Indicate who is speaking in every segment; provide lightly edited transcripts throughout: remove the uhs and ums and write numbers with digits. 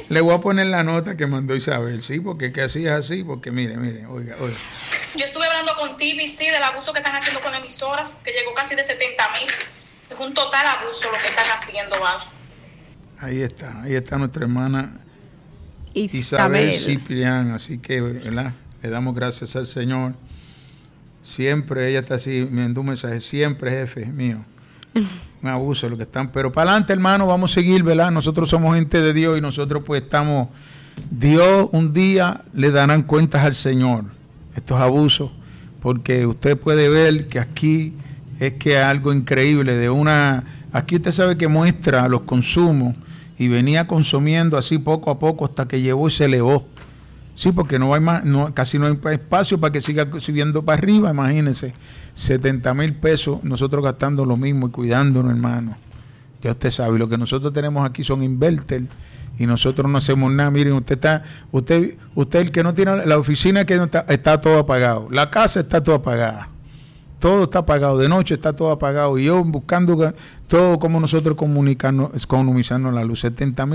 Speaker 1: Le voy a poner la nota que mandó Isabel, sí, porque que así es así, porque mire, oiga.
Speaker 2: Yo estuve hablando con TBC del abuso que están haciendo con la emisora, que llegó casi de 70,000. Es un total abuso lo que están haciendo, ¿vale?
Speaker 1: Ahí está nuestra hermana Isabel Ciprián, así que, ¿verdad? Le damos gracias al Señor. Siempre ella está así, me envió un mensaje, siempre jefe mío. Un abuso lo que están, pero para adelante, hermano, vamos a seguir, ¿verdad? Nosotros somos gente de Dios y nosotros pues estamos, Dios un día le darán cuentas al Señor estos abusos, porque usted puede ver que aquí es que algo increíble aquí usted sabe que muestra los consumos y venía consumiendo así poco a poco hasta que llegó y se elevó. Sí, porque no hay más, casi no hay espacio para que siga subiendo para arriba, imagínense, 70,000 pesos, nosotros gastando lo mismo y cuidándonos, hermano. Ya usted sabe, lo que nosotros tenemos aquí son inverter y nosotros no hacemos nada. Miren, usted el que no tiene la oficina que no está todo apagado, la casa está toda apagada. Todo está apagado, de noche está todo apagado y yo buscando todo como nosotros economizarnos la luz.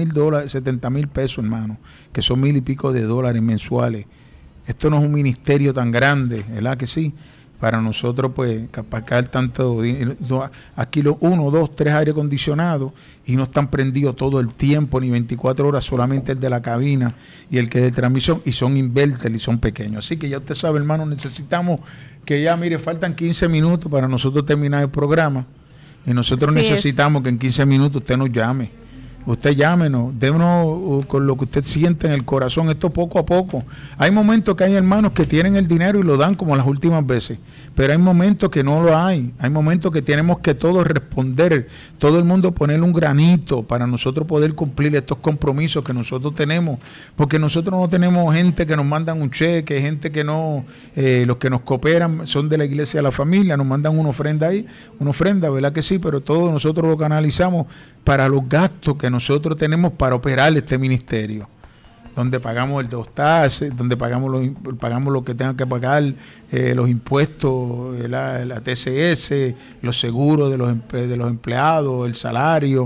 Speaker 1: $70,000 pesos, hermano, que son $1,000 y pico de dólares mensuales. Esto no es un ministerio tan grande, ¿verdad que sí? Para nosotros, pues, pagar tanto dinero. Aquí 1, 2, 3 aire acondicionados y no están prendidos todo el tiempo, ni 24 horas, solamente el de la cabina y el que es de transmisión, y son inverter y son pequeños. Así que ya usted sabe, hermano, necesitamos que ya, mire, faltan 15 minutos para nosotros terminar el programa y nosotros necesitamos que en 15 minutos usted nos llame. Usted llámenos, démonos con lo que usted siente en el corazón, esto poco a poco. Hay momentos que hay hermanos que tienen el dinero y lo dan como las últimas veces, pero hay momentos que no lo hay momentos que tenemos que todos responder, todo el mundo poner un granito para nosotros poder cumplir estos compromisos que nosotros tenemos, porque nosotros no tenemos gente que nos mandan un cheque, gente que no, los que nos cooperan son de la iglesia de la familia, nos mandan una ofrenda ahí, ¿verdad que sí? Pero todos nosotros lo canalizamos para los gastos que nosotros tenemos para operar este ministerio, donde pagamos el DOSTAS, donde pagamos lo que tengan que pagar, los impuestos, la TCS, los seguros de los empleados, el salario.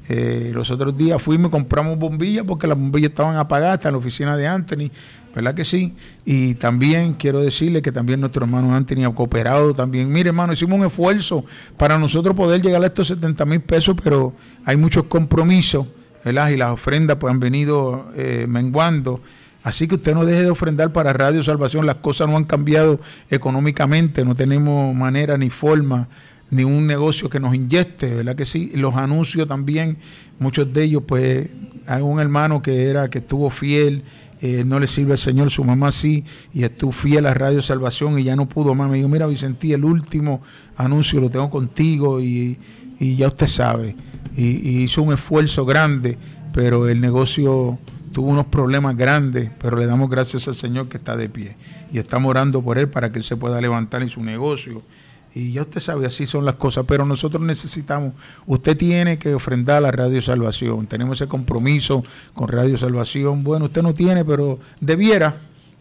Speaker 1: Los otros días fuimos y compramos bombillas porque las bombillas estaban apagadas, hasta en la oficina de Anthony, ¿verdad que sí? Y también quiero decirle que también nuestro hermano Anthony ha cooperado también. Mire, hermano, hicimos un esfuerzo para nosotros poder llegar a estos 70,000 pesos, pero hay muchos compromisos, ¿verdad? Y las ofrendas pues han venido menguando. Así que usted no deje de ofrendar para Radio Salvación. Las cosas no han cambiado económicamente, no tenemos manera ni forma, ni un negocio que nos inyecte, ¿verdad que sí? Los anuncios también, muchos de ellos, pues hay un hermano que estuvo fiel, no le sirve al Señor, su mamá sí, y estuvo fiel a Radio Salvación y ya no pudo más. Me dijo, mira, Vicentí, el último anuncio lo tengo contigo y ya usted sabe. Y hizo un esfuerzo grande, pero el negocio tuvo unos problemas grandes, pero le damos gracias al Señor que está de pie. Y estamos orando por él para que él se pueda levantar en su negocio. Y ya usted sabe, así son las cosas, pero nosotros necesitamos, usted tiene que ofrendar a la Radio Salvación, tenemos ese compromiso con Radio Salvación. Bueno, usted no tiene, pero debiera,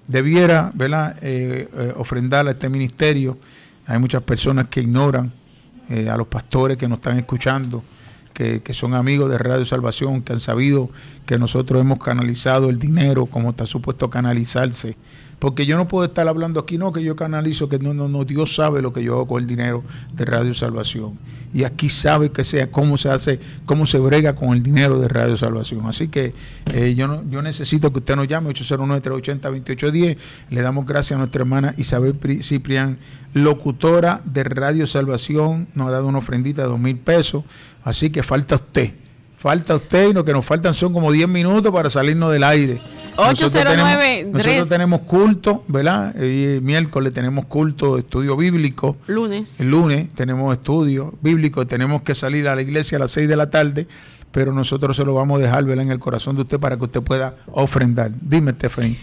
Speaker 1: ¿verdad? Ofrendar a este ministerio. Hay muchas personas que ignoran a los pastores que nos están escuchando, que son amigos de Radio Salvación, que han sabido que nosotros hemos canalizado el dinero como está supuesto canalizarse. Porque yo no puedo estar hablando aquí, no, que yo canalizo, que no, Dios sabe lo que yo hago con el dinero de Radio Salvación. Y aquí sabe que sea cómo se hace, cómo se brega con el dinero de Radio Salvación. Así que yo necesito que usted nos llame, 809-380-2810. Le damos gracias a nuestra hermana Isabel Ciprián, locutora de Radio Salvación, nos ha dado una ofrendita de 2,000 pesos. Así que falta usted y lo que nos faltan son como 10 minutos para salirnos del aire.
Speaker 3: 809
Speaker 1: nosotros tenemos culto, ¿verdad? Y miércoles tenemos culto, estudio bíblico. El lunes tenemos estudio bíblico, tenemos que salir a la iglesia a las 6 de la tarde, pero nosotros se lo vamos a dejar, ¿verdad?, en el corazón de usted para que usted pueda ofrendar. Dime, Stephanie.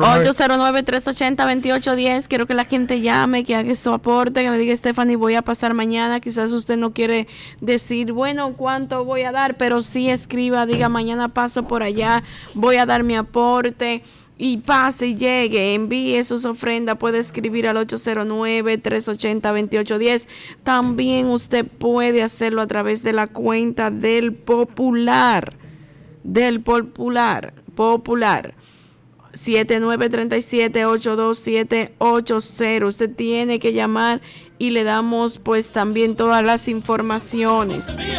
Speaker 3: 809-380-2810. Quiero que la gente llame, que haga su aporte, que me diga, Stephanie, voy a pasar mañana. Quizás usted no quiere decir, bueno, ¿cuánto voy a dar? Pero sí escriba, diga, mañana paso por allá, voy a dar mi aporte. Y pase y llegue, envíe sus ofrendas, puede escribir al 809-380-2810. También usted puede hacerlo a través de la cuenta del Popular. Popular. 7937-82780. Usted tiene que llamar y le damos pues también todas las informaciones.